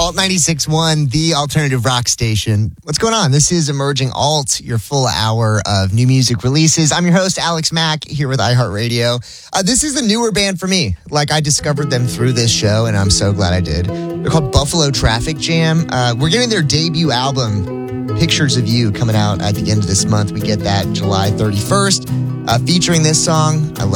Alt 96.1, the alternative rock station. What's going on? This is Emerging Alt, your full hour of new music releases. I'm your host, Alex Mack, here with iHeartRadio. This is a newer band for me. I discovered them through this show, and I'm so glad I did. They're called Buffalo Traffic Jam. We're getting their debut album, Pictures of You, coming out at the end of this month. We get that July 31st, featuring this song. I